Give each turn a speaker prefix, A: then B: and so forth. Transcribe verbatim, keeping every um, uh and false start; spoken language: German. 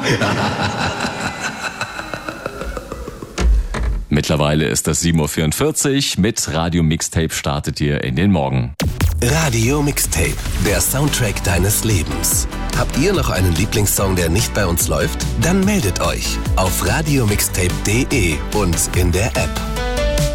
A: Mittlerweile ist das sieben Uhr vierundvierzig. Mit Radio Mixtape startet ihr in den Morgen.
B: Radio Mixtape, der Soundtrack deines Lebens. Habt ihr noch einen Lieblingssong, der nicht bei uns läuft? Dann meldet euch auf radio mixtape punkt de und in der App.